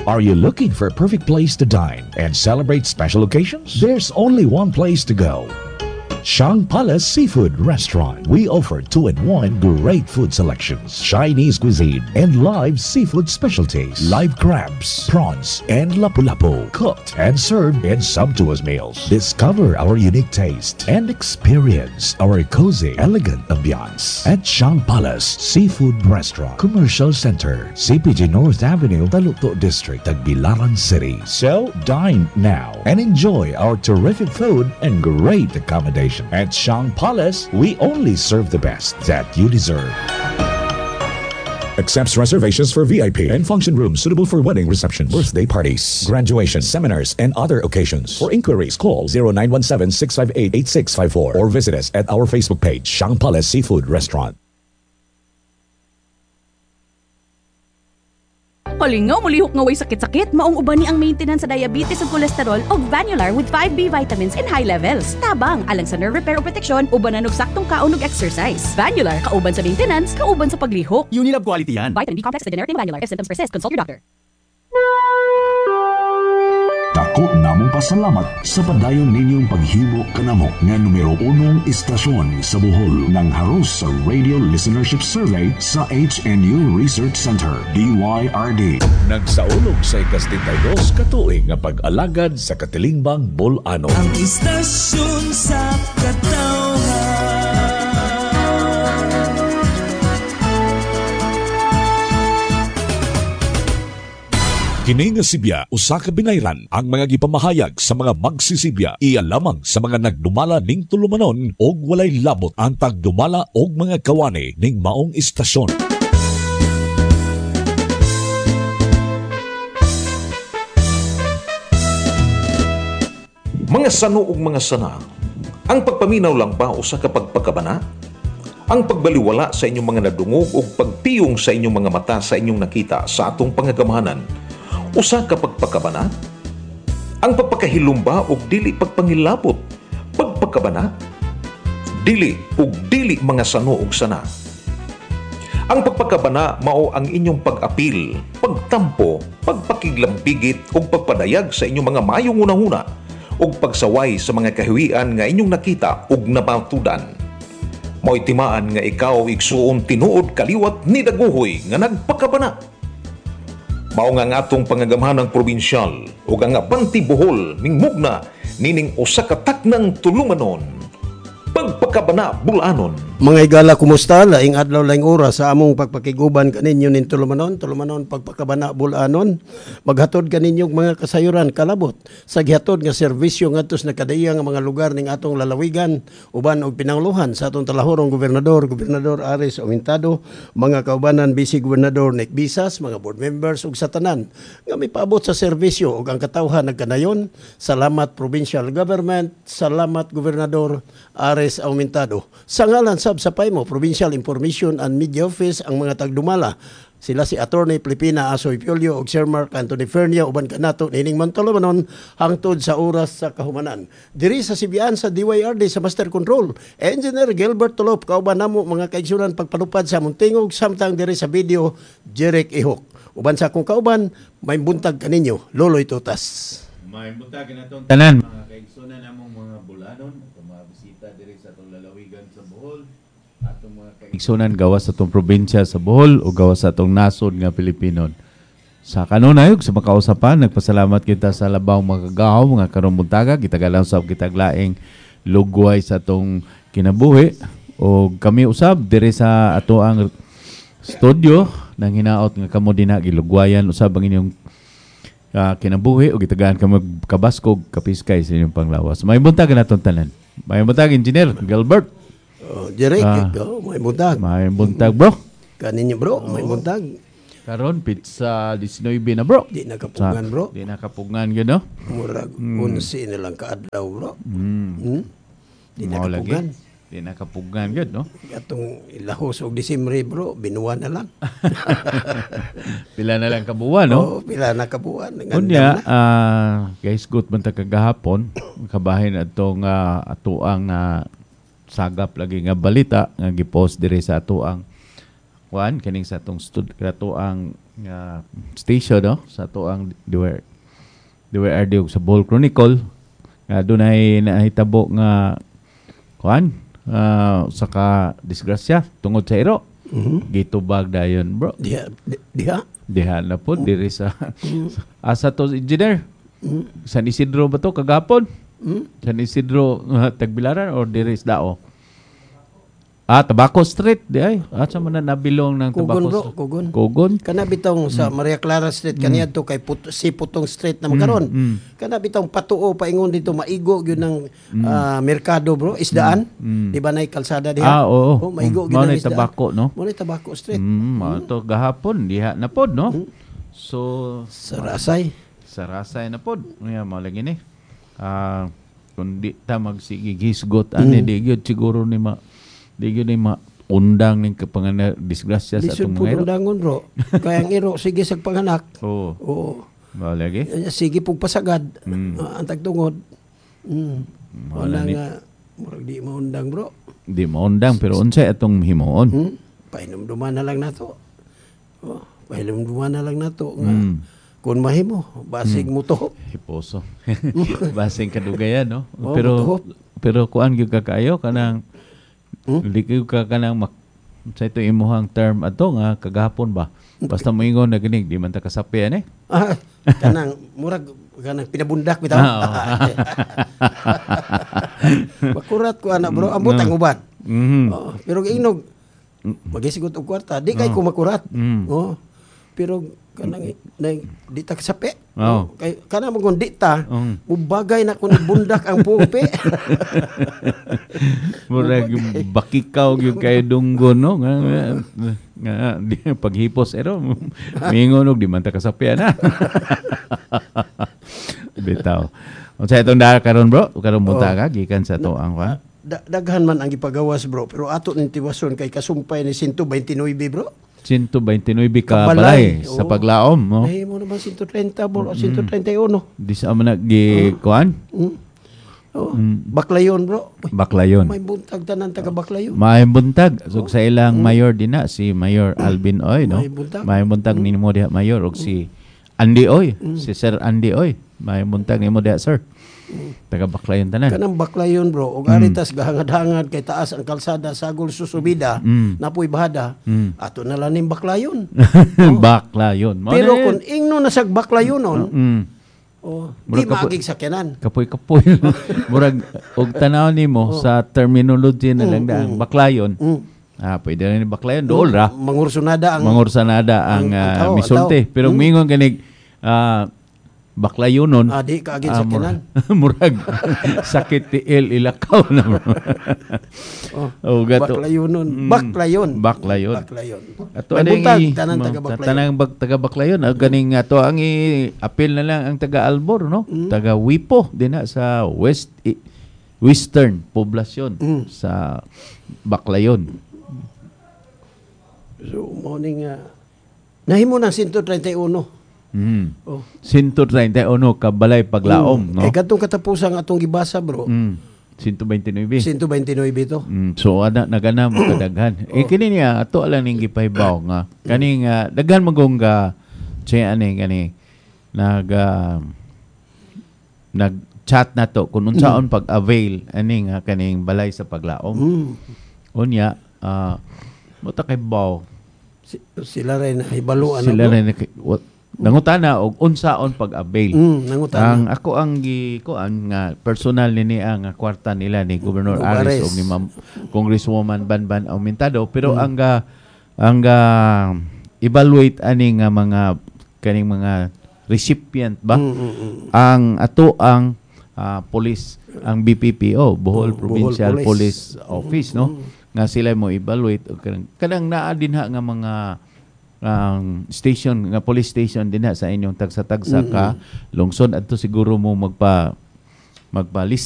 Are you looking for a perfect place to dine and celebrate special occasions? There's only one place to go. Shang Palace Seafood Restaurant. We offer 2-in-1 great food selections, Chinese cuisine, and live seafood specialties, live crabs, prawns, and lapu-lapu, cooked and served in sumptuous meals. Discover our unique taste and experience our cozy, elegant ambiance at Shang Palace Seafood Restaurant, Commercial Center, CPG North Avenue, Taluto District, Tagbilaran City. So dine now and enjoy our terrific food and great accommodation. At Shang Palace, we only serve the best that you deserve. Accepts reservations for VIP and function rooms suitable for wedding receptions, birthday parties, graduation, seminars, and other occasions. For inquiries, call 0917-658-8654 or visit us at our Facebook page, Shang Palace Seafood Restaurant. Kalingaw, mulihok nga way sakit-sakit, maong uban ni ang maintenance sa diabetes ug cholesterol og Vanular with 5B vitamins in high levels. Tabang, alang sa nerve repair o protection, uban na saktong kaon ug exercise. Vanular, kauban sa maintenance, kauban sa paglihok. Unilab quality yan. Vitamin B complex na generic ng Vanular. If symptoms persist, consult your doctor. Dako namong pasalamat sa padayon ninyong paghimo kanamo nga numero 1 istasyon sa Bohol ng haros sa Radio Listenership Survey sa HNU Research Center, DYRD. Nagsaulog sa ikas-32 katuig nga pag-alagad sa Katilingbang Bulanon. Ang istasyon sa katawhan. Kini nga Sibya, usa ka binayran ang mga gipamahayag sa mga magsisibya. Iya lamang sa mga nagdumala ning tulumanon og walay labot ang pagdumala og mga kawani ning maong istasyon. Mga sano ug mga sana, ang pagpaminaw lang ba usa ka pagpakabana? Ang pagbaliwala sa inyong mga nadungog ug pagpiyong sa inyong mga mata sa inyong nakita sa atong pangagamahanan, usa ka pagpakabana? Ang pagpakahilumba ug dili pagpangilabot, pagpakabana? Dili ug dili mga sano ug sana. Ang pagpakabana mao ang inyong pag-apil, pagtampo, pagpakiglambigit ug pagpadayag sa inyong mga mayong unahuna ug pagsaway sa mga kahiwian nga inyong nakita ug napatudan. Mao'y timaan nga ikaw igsuon tinuod kaliwat ni daguhoy nga nagpakabana. Mao nga atong pangagamahanang probinsyal ug ang Abanti Bohol mingmugna nining usa ka taknang tulumanon. Pagpakabana Bulanon. Mga igala, kumusta? Laing adlaw, laing oras sa among pagpakiguban kaninyo nin tulumanon pagpakabana Bulanon. Maghatod kaninyong mga kasayuran kalabot sa gihatod nga serbisyo ngadto sa nakadayang mga lugar ning atong lalawigan uban og pinangluhan sa atong talahorong gobernador Aris Aumentado, mga kaubanan Vice Gobernador Nick Bisas, mga board members ug sa tanan nga may paabot sa serbisyo ug ang katawhan nagkanayon. Salamat provincial government, salamat Gobernador Aris Aumentado. Sa ngalan sa Paimo Provincial Information and Media Office ang mga tagdumala. Sila si Attorney Filipina Asoy Piolio ug Sir Mark Anthony Fernia uban kanato nining Montolomanon hangtod sa oras sa kahumanan. Diri sa Sibian sa DYRD sa Master Control, Engineer Gilbert Tulop kauban namo mga kaigsunan pagpalupad sa Muntingog samtang diri sa video Jeric Ihok. Uban sa akong kauban, may buntag kaninyo, Loloy Tutas. May buntag natong tanan mga kaigsunan namong mga Bulanon, mga bisita diri sa atong lalawigan sa Bohol. Atong mga kaigsunan gawas sa atong probinsya sa Bohol o gawas sa atong nasod nga Pilipinon. Sa kanunay sa makausapan, nagpasalamat kita sa labaw mga kagahaw, mga karong buntaga, kita galang sa kitaglaing lugway sa atong kinabuhi o kami usab diri sa ato ang studio nang hinaot nga kamo dinha gilugwayan usab ang inyong kinabuhi o gitagaan ka magkabaskog kapiskay sa inyong panglawas. May buntag natong tanan. May buntag Engineer Gilbert. Jeric, may buntag. May buntag bro. Kaninyo bro, may buntag. Karon pizza 19 na bro. Di nakapugan bro. Di nakapugan gyud no. Murag 11 na lang kaadlaw bro. Di Mao nakapugan. lagi. Di nakapugan gyud no. Atong ilahos og Disyembre bro, binuwa na lang. Pila na lang kabuwan no. Oh, pila na kabuwan. Kunya guys, good man ta kagahapon kabahin atong atuang na sagap lagi nga balita nga gipost diri sa atuang kaning sa atong atuang station, no? Sa to ang DWRD sa Bohol Chronicle. Doon ay nahitabo nga kuan saka disgrasya tungod sa iro. Gitubag dayon, bro. Diha na po diri sa asa to engineer. San Isidro ba to kagapon? San Isidro Tagbilaran or diri sa Dao? Tobacco Street di ay. Sa man na nabilong ng Tobacco Street. Kugon. Kana bitong sa Maria Clara Street kaniya to kay si Putong Street na magkaron. Kana bitong patuo paingon dito maigo gyud ng merkado, bro, isdaan. Di ba nay kalsada diha? Oo. Maigo gyud ng isdaan. Tobacco, no? Mo Tobacco Street. To gahapon diha na pod, no? So Sarasay na pod. Nga mao lagi ni. Kung di ta magsigigisgot ani di gyud siguro ni di gyud ni undang ning kapangana disgrasya sa atong mga iro. Undangon, bro. Kaya ang iro sige sa panganak. Oo. Mao lagi. Sige pug pasagad. Ang tagtungod. Wala nga murag di maundang, bro. Di maundang pero unsay atong himuon? Pahinumduman na lang nato. Pahinumduman na lang nato nga kung mahimo basig mo to. Hiposo. Basig kadugayan, no? Mutuhop. Pero kuan gyud ka kaayo kanang Likaw ka kanang sa ito imuhang term ato nga kagahapon ba? Basta moingon na ginig di man ta kasapian Kanang murag kanang pinabundak bitaw. Makurat ko ana, bro. Ambot ang uban. Pero inog magisigot og kwarta, di kay ko makurat. Pero kanang di ta kasapi. Kay kana mo di ta ubagay na kun bundak ang pupi. Murag bakikaw gyud kay dunggon, no? Nga di paghipos ero mingon og di man ta kasapian na. Bitaw. Unsa itong dara karon, bro? Karon munta ka gikan sa to ang daghan man ang gipagawas, bro, pero ato ning tiwason kay kasumpay ni 129, bro. 129 ka balay sa paglaom, no? Ay mo naman 130 bro, 131. Di sa man gi kuan? Baklayon, bro. Baklayon. May buntag tanan taga Baklayon. May buntag so sa ilang mayor dinha si Mayor Alvin Oy, no? May buntag nimo diha mayor og si Andy Oy, si Sir Andy Oy. May buntag nimo diha, sir. Taga Baklayon tanan. Kanang Baklayon, bro, og aritas gahangad-hangad kay taas ang kalsada sagol susubida, napoy bahada. Ato na lang ning Baklayon. Baklayon. Pero kung ingno na sa Baklayonon, di maagig sakyanan. Kapoy-kapoy. Murag og tanaw nimo sa terminology na lang daang Baklayon. Pwede rin ni Baklayon dool ra. Mangursanada ang misulti. Pero mingon kanig Baklayonon. Di ka agin sakyanan. Murag sakit tiil ilakaw na. Baklayonon. Baklayon. Ato may buntag tanan taga Baklayon. Tanang taga Baklayon. Ganing ato ang apil na lang ang taga Albor, no? Taga Wipo din sa western poblasyon sa Baklayon. So morning nahimo ng 131. 131 ka balay paglaom, no? Katong katapusan atong gibasa, bro. 129 to. So nagana mo kadaghan. Kini niya ato lang ning gipahibaw nga kaning daghan magong kani nag-chat na to kung unsaon pag-avail ani nga kaning balay sa paglaom. Unya mo ta kay baw sila rin hibaluan nangutana og unsaon pag-avail. Nangutana. Ako ang gikuan nga personal nini ang kwarta nila ni Governor Aris og ni Ma'am Congresswoman Banban Aumentado pero ang evaluate ani nga mga kaning mga recipient ba ang ato ang police ang BPPO Bohol Provincial Police Office, no? Nga sila mo evaluate kanang naa dinha nga mga station nga police station dinha sa inyong tagsa-tagsa ka lungsod adto siguro mo magpa